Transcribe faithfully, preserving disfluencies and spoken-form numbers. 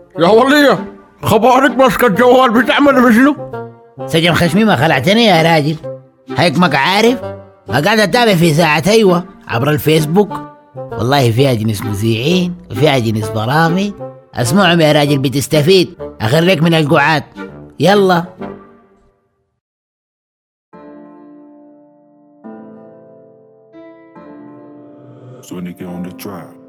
يا ولية، خبرك ماسك الجوال بتعمل بشنو؟ سجن خشمي ما خلعتني يا راجل. هيكمك عارف قاعد اتابع في ساعة ايوه عبر الفيسبوك. والله فيها جنس مذيعين وفيها جنس برامج. اسمعهم يا راجل بتستفيد. اخريك من القعاد. يلا. So when they get on the drive.